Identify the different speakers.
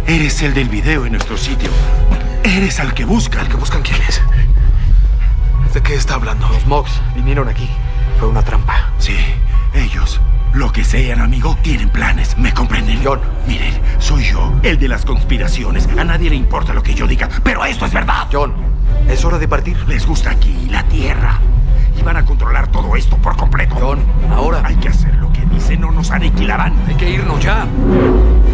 Speaker 1: Eres el del video en nuestro sitio. Eres al que buscan.
Speaker 2: ¿Al que buscan quién es? ¿De qué está hablando?
Speaker 3: Los Mogs vinieron aquí. Fue una trampa.
Speaker 1: Sí, ellos, lo que sean, amigo, tienen planes. ¿Me comprenden?
Speaker 3: John.
Speaker 1: Miren, soy yo, el de las conspiraciones. A nadie le importa lo que yo diga, pero esto es verdad.
Speaker 3: John, es hora de partir.
Speaker 1: Les gusta aquí la Tierra. Y van a controlar todo esto por completo.
Speaker 3: John, ahora
Speaker 1: hay que hacer lo que dicen o nos aniquilarán.
Speaker 3: hay que irnos ya.